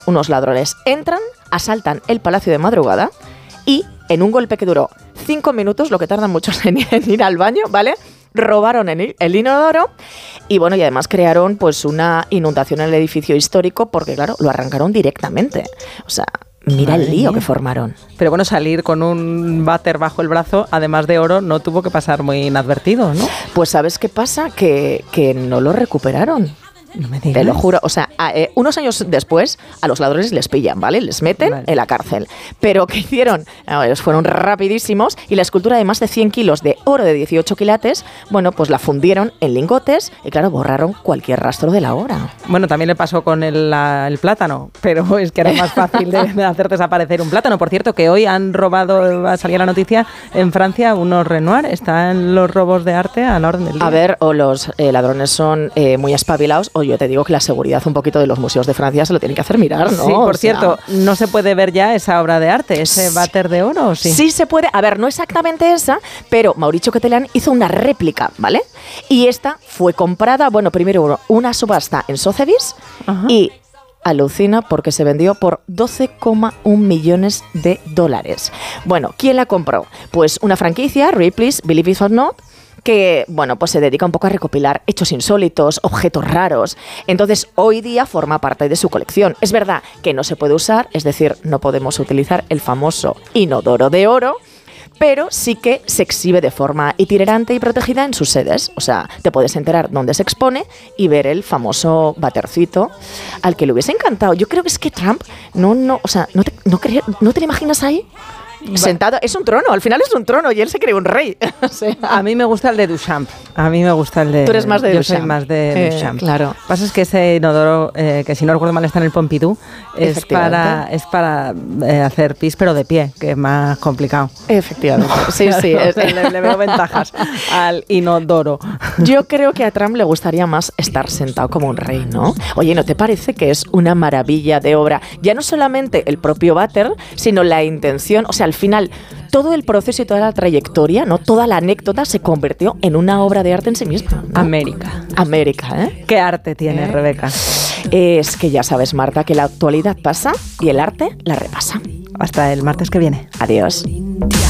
unos ladrones entran, asaltan el palacio de madrugada y en un golpe que duró 5 minutos, lo que tardan muchos en ir al baño, ¿vale?, robaron el inodoro y bueno, y además crearon pues una inundación en el edificio histórico porque claro, lo arrancaron directamente. O sea, mira el lío que formaron. Pero bueno, salir con un váter bajo el brazo, además de oro, no tuvo que pasar muy inadvertido, ¿no? Pues ¿sabes qué pasa? Que no lo recuperaron. No me digas. Te lo juro, o sea, unos años después a los ladrones les pillan, ¿vale? Les meten en la cárcel. Pero ¿qué hicieron? Fueron rapidísimos y la escultura de más de 100 kilos de oro de 18 quilates, bueno, pues la fundieron en lingotes y claro, borraron cualquier rastro de la obra. Bueno, también le pasó con el plátano, pero es que era más fácil de hacer desaparecer un plátano. Por cierto, que hoy han robado, salía la noticia, en Francia unos Renoir. ¿Están los robos de arte a la orden del día? A ver, o los ladrones son muy espabilados, o yo te digo que la seguridad un poquito de los museos de Francia se lo tienen que hacer mirar, ¿no? Sí, por cierto, ¿no se puede ver ya esa obra de arte, ese váter de oro? ¿O sí? Sí se puede, a ver, no exactamente esa, pero Mauricio Quetelán hizo una réplica, ¿vale? Y esta fue comprada, bueno, primero una subasta en Sotheby's. Ajá. Y alucina porque se vendió por 12,1 millones de dólares. Bueno, ¿quién la compró? Pues una franquicia, Ripley's Believe It or Not, que, bueno, pues se dedica un poco a recopilar hechos insólitos, objetos raros. Entonces, hoy día forma parte de su colección. Es verdad que no se puede usar, es decir, no podemos utilizar el famoso inodoro de oro, pero sí que se exhibe de forma itinerante y protegida en sus sedes. O sea, te puedes enterar dónde se expone y ver el famoso batercito al que le hubiese encantado. Yo creo que es que Trump, o sea, ¿no te lo imaginas ahí? Sentado, es un trono, al final es un trono y él se cree un rey. O sea, a mí me gusta el de Duchamp. A mí me gusta el de... Tú eres más de Duchamp. Yo soy más de Duchamp. Claro. Lo que pasa es que ese inodoro, que si no recuerdo mal está en el Pompidou, es para hacer pis, pero de pie, que es más complicado. Efectivamente. Sí, claro, sí. Le veo ventajas al inodoro. Yo creo que a Trump le gustaría más estar sentado como un rey, ¿no? Oye, ¿no te parece que es una maravilla de obra? Ya no solamente el propio váter, sino la intención, o sea, al final, todo el proceso y toda la trayectoria, ¿no? Toda la anécdota se convirtió en una obra de arte en sí misma, ¿no? América, ¿eh? ¿Qué arte tiene, Rebeca? Es que ya sabes, Marta, que la actualidad pasa y el arte la repasa. Hasta el martes que viene. Adiós.